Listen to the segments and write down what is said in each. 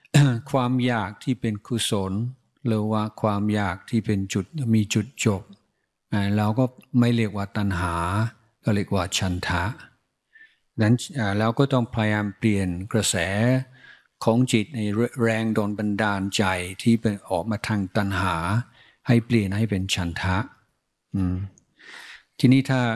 ความอยากที่เป็นกุศลหรือว่าความอยากที่เป็นจุดมีจุดจบเราก็ไม่เรียกว่าตัณหาก็เรียกว่าฉันทะนั้นเราก็ต้องพยายามเปลี่ยนกระแสของจิตในแรงโดนบันดาลใจที่เป็นออกมาทางตัณหาให้เปลี่ยนให้เป็นฉันทะทีนี้ถ้า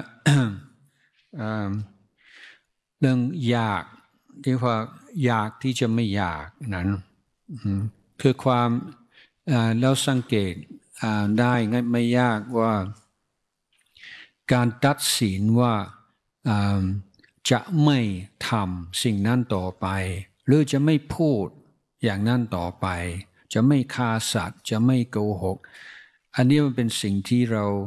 เรื่องอยากที่ว่าอยากที่จะไม่อยากนั้นคือความแล้วสังเกตได้ง่ายไม่ยากว่าการตัดสินว่าจะไม่ทำสิ่งนั้นต่อไปหรือจะไม่พูดอย่างนั้นต่อไปจะไม่ฆ่าสัตว์จะไม่โกหกอันนี้มันเป็นสิ่งที่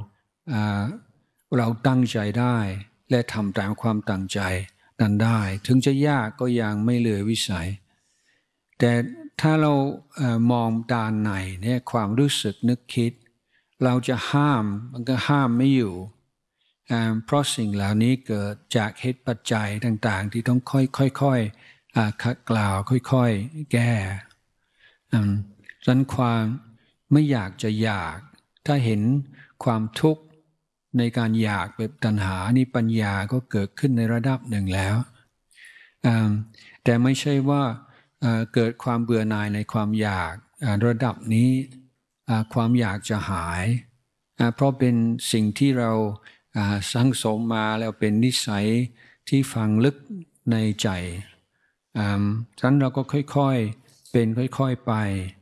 เราตั้งใจได้และทำตามความตั้งใจนั้นได้ถึงจะยากก็ยังไม่เหลือวิสัยแต่ถ้าเรามองด้านในเนี่ยความรู้สึกนึกคิดเราจะห้ามมันก็ห้ามไม่อยู่เพราะสิ่งเหล่านี้เกิดจากเหตุปัจจัยต่างๆที่ต้องค่อยๆขัดกล่าวค่อยๆแก้ดังนั้นความไม่อยากจะอยากถ้าเห็นความทุกข์ในการอยากแบบตัณหานี่ปัญญาก็เกิดขึ้นในระดับหนึ่งแล้วแต่ไม่ใช่ว่าเกิดความเบื่อหน่ายในความอยากระดับนี้ความอยากจะหายเพราะเป็นสิ่งที่เราสังสมมาแล้วเป็นนิสัยที่ฝังลึกในใจฉะนั้นเราก็ค่อยๆเป็นค่อยๆไป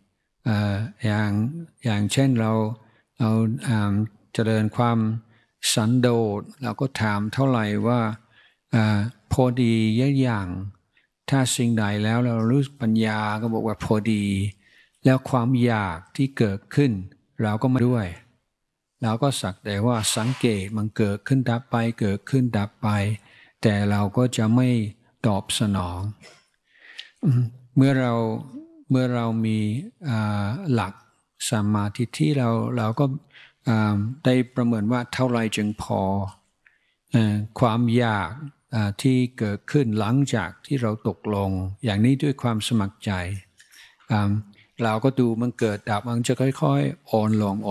อย่างเช่นเราเจริญความสันโดษเราก็ถามเท่าไหร่ว่าพอดีอย่างถ้าสิ่งใดแล้วเรารู้ปัญญาก็บอกว่าพอดีแล้วความอยากที่เกิดขึ้นเราก็มาด้วยเราก็สักแต่ว่าสังเกตมันเกิดขึ้นดับไปเกิดขึ้นดับไปแต่เราก็จะไม่ตอบสนองเมื่อเรามีหลักสัมมาทิฏฐิเราก็ได้ประเมินว่าเท่าไรจึงพอความอยากที่เกิดขึ้นหลังจากที่เราตกลงอย่างนี้ด้วยความสมัครใจเราก็ดูมันเกิดดับมันจะค่อยๆอ่อนลง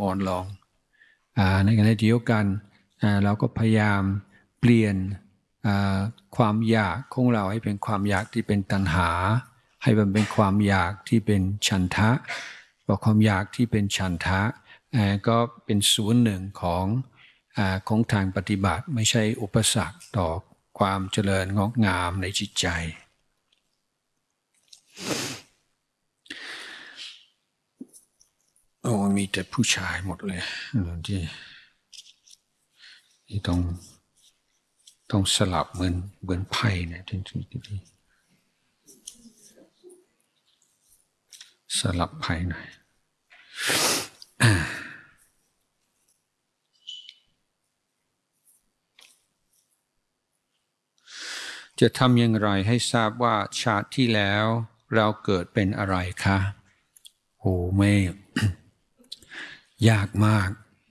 ในขณะเดียวกันเราก็พยายามเปลี่ยนความอยากของเราให้เป็นความอยากที่เป็นตัณหาให้มันเป็นความอยากที่เป็นฉันทะเพราะความอยากที่เป็นฉันทะก็เป็นส่วนหนึ่งของทางปฏิบัติไม่ใช่อุปสรรคต่อความเจริญงอกงามในจิตใจโอ้มีแต่ผู้ชายหมดเลยที่ต้องสลับเหมือนไพ่เนี่ยที่สลับไพ่หน่อยจะทำอย่างไรให้ทราบว่าชาติที่แล้วเราเกิดเป็นอะไรคะโอ้ไม่ ยากมาก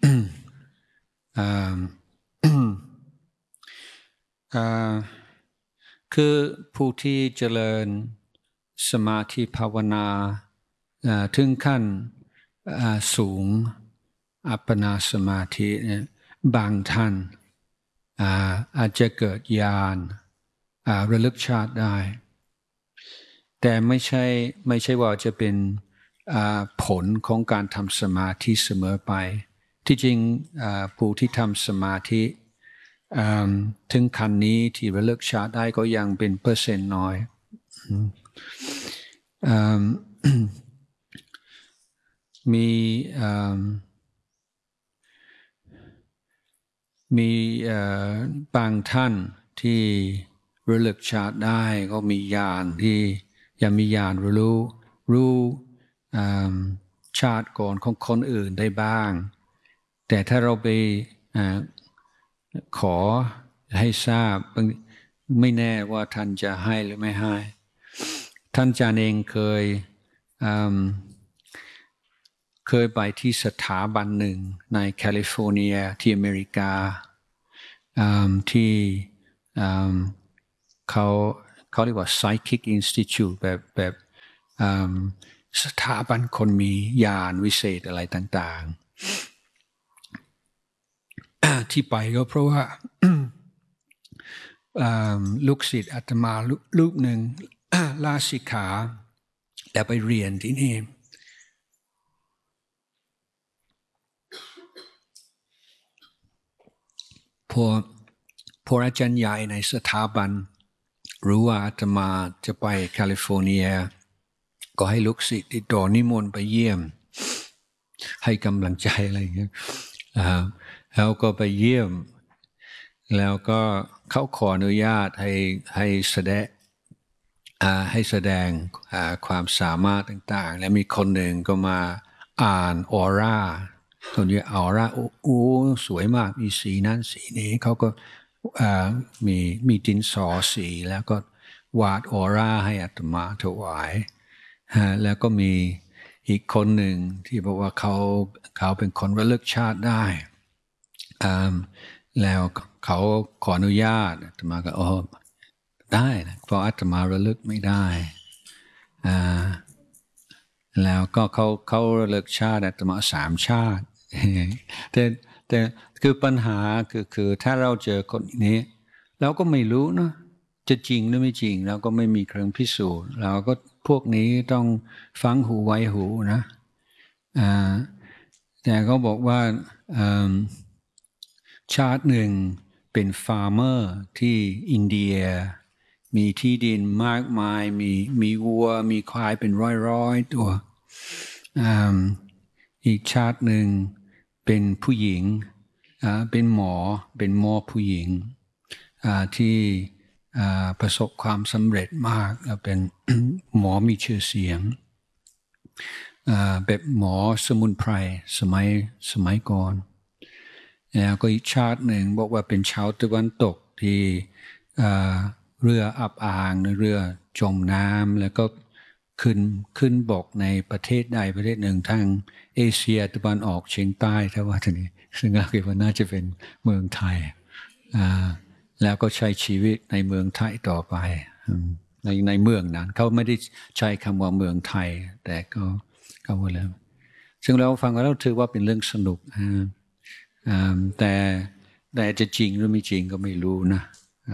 คือผู้ที่เจริญสมาธิภาวนาถึงขั้นสูงอัปปนาสมาธิบางท่านอาจจะเกิดญาณระลึกชาติได้แต่ไม่ใช่ว่าจะเป็นผลของการทำสมาธิเสมอไปที่จริงผู้ที่ทำสมาธิถึงขั้นนี้ที่ระลึกชาติได้ก็ยังเป็นเปอร์เซ็นต์น้อยมีบางท่านที่ระลึกชาติได้ก็มีญาณที่ยังมีญาณรู้ชาติก่อนของคนอื่นได้บ้างแต่ถ้าเราไปขอให้ทราบไม่แน่ว่าท่านจะให้หรือไม่ให้ท่านอาจารย์เองเคยไปที่สถาบันหนึ่งในแคลิฟอร์เนียที่อเมริกาที่เขาเรียกว่า Psychic Institute แบบสถาบันคนมีญาณวิเศษอะไรต่างๆ ที่ไปก็เพราะว่าลูกศิษย์อาตมารูปหนึ่งลาสิกขาแล้วไปเรียนที่นี่พออาจารย์ใหญ่ในสถาบันรู้ว่าอาตมาจะไปแคลิฟอร์เนียก็ให้ลูกศิษย์ติดต่อนิมนต์ไปเยี่ยมให้กำลังใจอะไรอย่างเงี้ยแล้วก็ไปเยี่ยมแล้วก็เขาขออนุญาตให้แสดงความสามารถต่างๆและมีคนหนึ่งก็มาอ่านออร่าตัวนี้ออร่าโอ้สวยมากมีสีนั้นสีนี้เขาก็มีดินสอสีแล้วก็วาดออร่าให้อาตมาถวายแล้วก็มีอีกคนหนึ่งที่บอกว่าเขาเป็นคนระลึกชาติได้แล้วเขาขออนุญาตอาตมาก็ได้นะเพราะอาตมาระลึกไม่ได้แล้วก็เขาระลึกชาติอาตมา3 ชาติแต่คือปัญหาคือถ้าเราเจอคนนี้เราก็ไม่รู้นะจะจริงหรือไม่จริงเราก็ไม่มีเครื่องพิสูจน์เราก็พวกนี้ต้องฟังหูไว้หูนะแต่เขาบอกว่าชาติหนึ่งเป็นฟาร์มเมอร์ที่อินเดียมีที่ดินมากมายมีวัวมีควายเป็นร้อยตัวอีกชาติหนึ่งเป็นผู้หญิงเป็นหมอผู้หญิงที่ประสบความสำเร็จมากแล้วเป็น หมอมีชื่อเสียงแบบหมอสมุนไพรสมัยก่อนแล้วก็อีกชาติหนึ่งบอกว่าเป็นชาวตะวันตกที่เรืออับอางในเรือจมน้ำแล้วก็ขึ้นบกในประเทศใดประเทศหนึ่งทางเอเชียตะวันออกเฉียงใต้ถ้าว่าทีนี้ซึ่งก็คิดว่าน่าจะเป็นเมืองไทยแล้วก็ใช้ชีวิตในเมืองไทยต่อไปในเมืองนั้นเขาไม่ได้ใช้คำว่าเมืองไทยแต่ก็ว่าแล้วซึ่งเราฟังแล้วเราถือว่าเป็นเรื่องสนุกแต่จะจริงหรือไม่จริงก็ไม่รู้นะ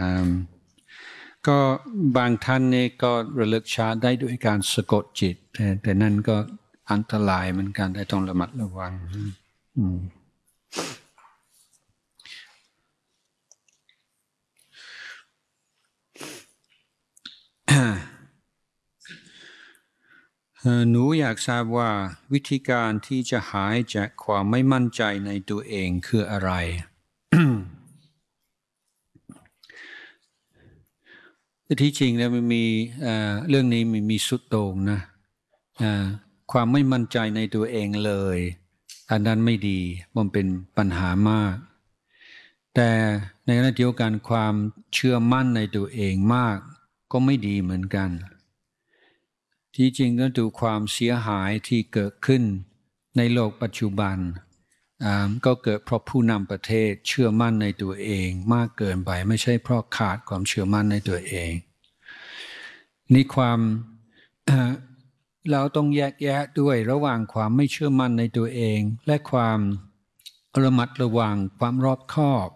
ก็บางท่านนี่ก็ระลึกชาติได้ด้วยการสะกดจิตแต่นั่นก็อันตรายเหมือนกันได้ต้องระมัดระวังหนูอยากทราบว่าวิธีการที่จะหายจากความไม่มั่นใจในตัวเองคืออะไร ที่จริงแล้วมันมีเรื่องนี้มีสุดโต่งนะความไม่มั่นใจในตัวเองเลยอันนั้นไม่ดีมันเป็นปัญหามากแต่ในขณะเดียวกันความเชื่อมั่นในตัวเองมากก็ไม่ดีเหมือนกันที่จริงก็ดูความเสียหายที่เกิดขึ้นในโลกปัจจุบันก็เกิดเพราะผู้นำประเทศเชื่อมั่นในตัวเองมากเกินไปไม่ใช่เพราะขาดความเชื่อมั่นในตัวเองนี่ความเราต้องแยกแยะด้วยระหว่างความไม่เชื่อมั่นในตัวเองและความระมัดระวังความรอบคอบ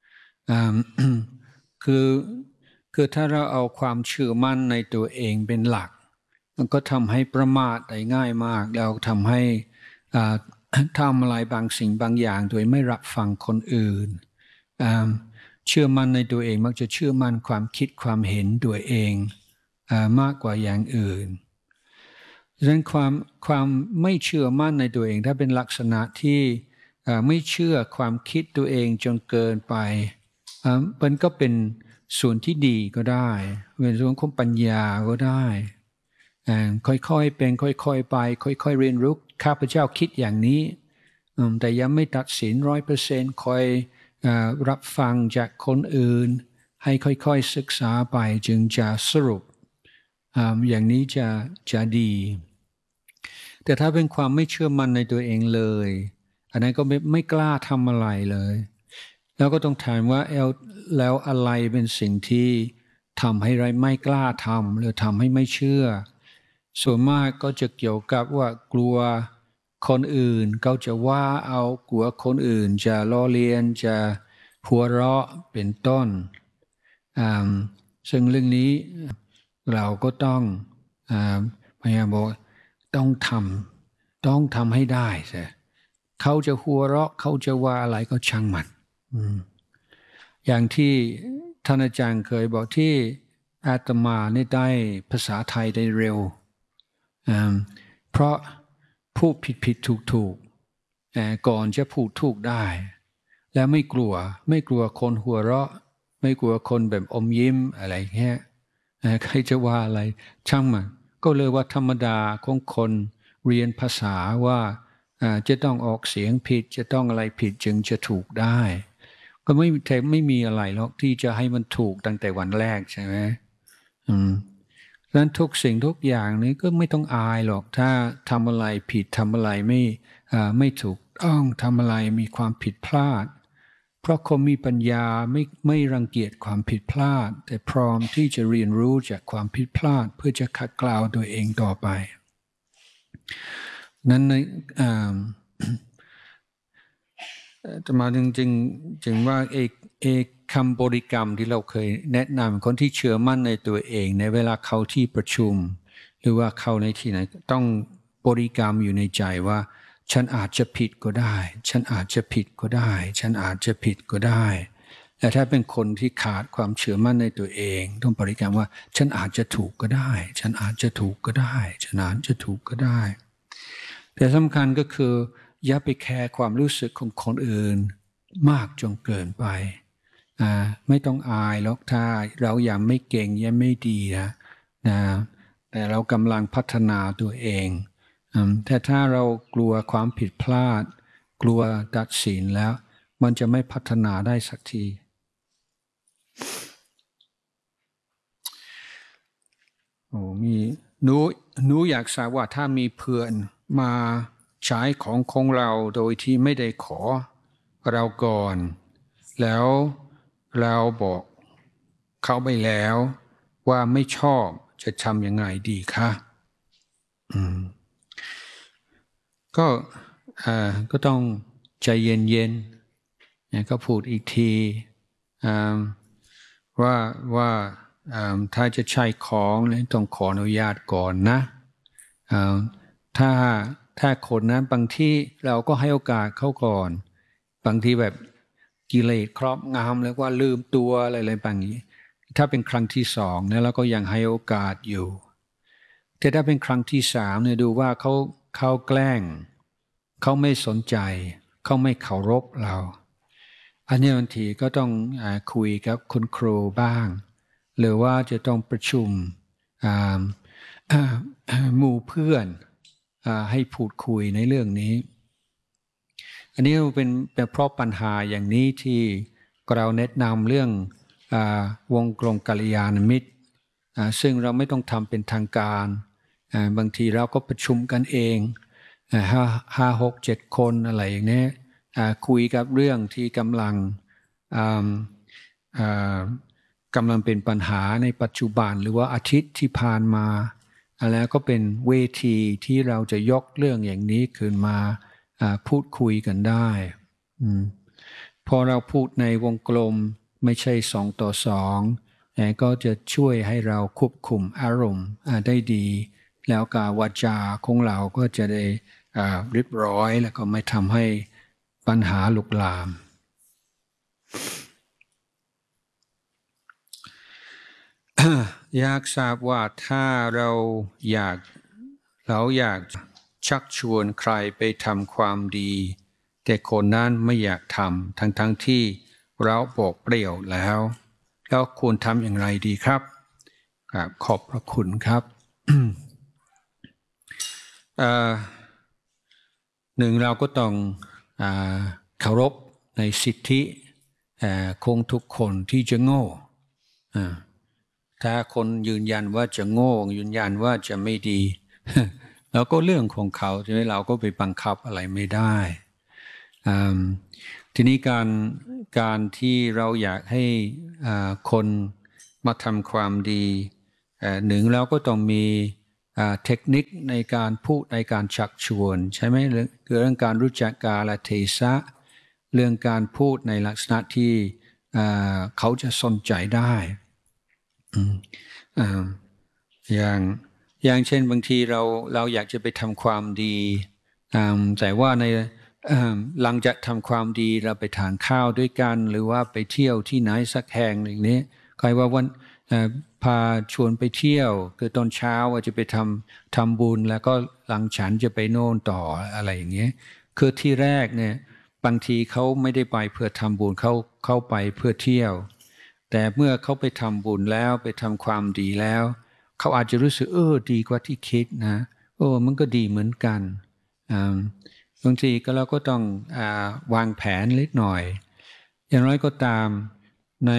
คือถ้าเราเอาความเชื่อมั่นในตัวเองเป็นหลักมันก็ทำให้ประมาทได้ง่ายมากแล้วทำให้ทำอะไรบางสิ่งบางอย่างโดยไม่รับฟังคนอื่นเชื่อมั่นในตัวเองมักจะเชื่อมั่นความคิดความเห็นตัวเองมากกว่าอย่างอื่นดังนั้นความไม่เชื่อมั่นในตัวเองถ้าเป็นลักษณะที่ไม่เชื่อความคิดตัวเองจนเกินไปมันก็เป็นส่วนที่ดีก็ได้เป็นส่วนของปัญญาก็ได้ค่อยๆเป็นค่อยๆไปค่อยๆเรียนรู้ข้าพเจ้าคิดอย่างนี้แต่ยังไม่ตัดสิน100%คอยรับฟังจากคนอื่นให้ค่อยๆศึกษาไปจึงจะสรุปอย่างนี้จะดีแต่ถ้าเป็นความไม่เชื่อมั่นในตัวเองเลยอันนั้นก็ไม่กล้าทำอะไรเลยแล้วก็ต้องถามว่าแล้วอะไรเป็นสิ่งที่ทำให้เราไม่กล้าทำหรือทำให้ไม่เชื่อส่วนมากก็จะเกี่ยวกับว่ากลัวคนอื่นเขาจะว่าเอากลัวคนอื่นจะล้อเลียนจะหัวเราะเป็นต้นซึ่งเรื่องนี้เราก็ต้องพยายามบอกต้องทำให้ได้ใช่เขาจะหัวเราะเขาจะว่าอะไรก็ช่างมันอย่างที่ท่านอาจารย์เคยบอกที่อาตมานี่ได้ภาษาไทยได้เร็วเพราะพูดผิดถูกก่อนจะพูดถูกได้และไม่กลัวคนหัวเราะไม่กลัวคนแบบอมยิ้มอะไรเงี้ยใครจะว่าอะไรช่างมันก็เลยว่าธรรมดาของคนเรียนภาษาว่าจะต้องออกเสียงผิดจะต้องอะไรผิดจึงจะถูกได้ก็ไม่มีอะไรหรอกที่จะให้มันถูกตั้งแต่วันแรกใช่ไหมดังนั้นทุกสิ่งทุกอย่างนี้ก็ไม่ต้องอายหรอกถ้าทำอะไรผิดทำอะไรไม่ถูกต้องทำอะไรมีความผิดพลาดเพราะคนมีปัญญาไม่รังเกียจความผิดพลาดแต่พร้อมที่จะเรียนรู้จากความผิดพลาดเพื่อจะขัดเกลาตัวเองต่อไปนั้นในจะมาจริงว่าเอกคำบริกรรมที่เราเคยแนะนำคนที่เชื่อมั่นในตัวเองในเวลาเข้าที่ประชุมหรือว่าเข้าในที่ไหนต้องบริกรรมอยู่ในใจว่าฉันอาจจะผิดก็ได้ฉันอาจจะผิดก็ได้ฉันอาจจะผิดก็ได้แต่ถ้าเป็นคนที่ขาดความเชื่อมั่นในตัวเองต้องบริกรรมว่าฉันอาจจะถูกก็ได้ฉันอาจจะถูกก็ได้ฉันอาจจะถูกก็ได้แต่สำคัญก็คืออย่าไปแคร์ความรู้สึกของคนอื่นมากจนเกินไปไม่ต้องอายหรอกถ้าเรายังไม่เก่งยังไม่ดีนะแต่เรากำลังพัฒนาตัวเองแต่ถ้าเรากลัวความผิดพลาดกลัวตัดสินแล้วมันจะไม่พัฒนาได้สักทีโอ้มีหนูอยากทราบว่าถ้ามีเพื่อนมาใช้ของเราโดยที่ไม่ได้ขอเราก่อนแล้วเราบอกเขาไปแล้วว่าไม่ชอบจะทำยังไงดีคะก็ต้องใจเย็นๆก็พูดอีกทีว่าถ้าจะใช้ของต้องขออนุญาตก่อนนะถ้าคนนั้นบางที่เราก็ให้โอกาสเขาก่อนบางทีแบบกิเลสครอบงำแล้วว่าลืมตัวอะไรบางอย่างนี้ถ้าเป็นครั้งที่สองเนี่ยเราก็ยังให้โอกาสอยู่แต่ถ้าเป็นครั้งที่สามเนี่ยดูว่าเขาแกล้งเขาไม่สนใจเขาไม่เคารพเราอันนี้บางทีก็ต้องคุยกับคุณครูบ้างหรือว่าจะต้องประชุมหมู่เพื่อนให้พูดคุยในเรื่องนี้อันนี้เป็นเพราะปัญหาอย่างนี้ที่เราแนะนำเรื่องวงกลมกัลยาณมิตรซึ่งเราไม่ต้องทำเป็นทางการบางทีเราก็ประชุมกันเอง5-6-7 คนอะไรอย่างนี้คุยกับเรื่องที่กำลังเป็นปัญหาในปัจจุบันหรือว่าอาทิตย์ที่ผ่านมาแล้วก็เป็นเวทีที่เราจะยกเรื่องอย่างนี้ขึ้นมาพูดคุยกันได้พอเราพูดในวงกลมไม่ใช่2-2ก็จะช่วยให้เราควบคุมอารมณ์ได้ดีแล้วการวาจาของเราก็จะได้เรียบร้อยแล้วก็ไม่ทำให้ปัญหาลุกลามอยากทราบว่าถ้าเราอยากชักชวนใครไปทำความดีแต่คนนั้นไม่อยากทำทั้งที่เราบอกเปรี้ยวแล้วควรทำอย่างไรดีครับขอบพระคุณครับหนึ่งเราก็ต้องเคารพในสิทธิของทุกคนที่จะโง่ถ้าคนยืนยันว่าจะโง่ยืนยันว่าจะไม่ดีแล้วก็เรื่องของเขาใช่ไหมเราก็ไปบังคับอะไรไม่ได้ทีนี้การที่เราอยากให้คนมาทำความดีหนึ่งเราก็ต้องมีเทคนิคในการพูดในการชักชวนใช่ไหมเรื่องการรู้จักกาลเทศะเรื่องการพูดในลักษณะที่เขาจะสนใจได้อย่างเช่นบางทีเราอยากจะไปทำความดีแต่ว่าหลังจากทำความดีเราไปทานข้าวด้วยกันหรือว่าไปเที่ยวที่ไหนสักแห่งอย่างนี้ใครว่าวันพาชวนไปเที่ยวคือตอนเช้าว่าจะไปทำบุญแล้วก็หลังฉันจะไปโน่นต่ออะไรอย่างเงี้ยคือที่แรกเนี่ยบางทีเขาไม่ได้ไปเพื่อทำบุญเขาไปเพื่อเที่ยวแต่เมื่อเขาไปทำบุญแล้วไปทำความดีแล้วเขาอาจจะรู้สึกดีกว่าที่คิดนะมันก็ดีเหมือนกันบางทีก็เราก็ต้องวางแผนเล็กหน่อยอย่างน้อยก็ตามใน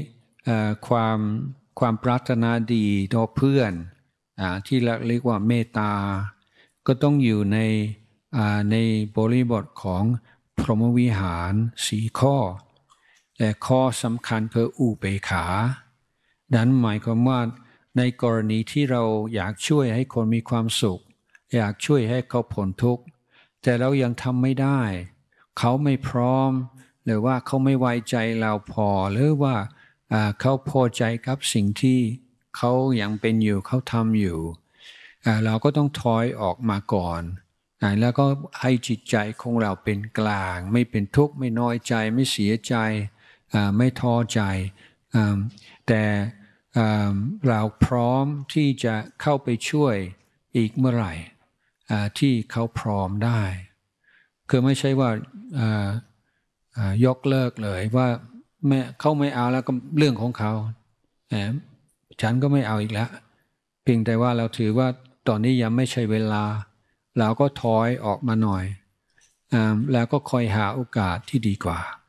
ความปรารถนาดีต่อเพื่อนที่เราเรียกว่าเมตตาก็ต้องอยู่ในบริบทของพรหมวิหาร4 ข้อแต่ข้อสำคัญคืออุเบกขานั้นหมายความว่าในกรณีที่เราอยากช่วยให้คนมีความสุขอยากช่วยให้เขาพ้นทุกข์แต่เรายังทำไม่ได้เขาไม่พร้อมหรือว่าเขาไม่ไว้ใจเราพอหรือว่าเขาพอใจกับสิ่งที่เขายังเป็นอยู่เขาทำอยู่เราก็ต้องถอยออกมาก่อนแล้วก็ให้จิตใจของเราเป็นกลางไม่เป็นทุกข์ไม่น้อยใจไม่เสียใจไม่ท้อใจแต่เราพร้อมที่จะเข้าไปช่วยอีกเมื่อไหร่ที่เขาพร้อมได้คือไม่ใช่ว่ายกเลิกเลยว่าเขาไม่เอาแล้วก็เรื่องของเขาฉันก็ไม่เอาอีกแล้วเพียงแต่ว่าเราถือว่าตอนนี้ยังไม่ใช่เวลาเราก็ถอยออกมาหน่อยแล้วก็คอยหาโอกาสที่ดีกว่า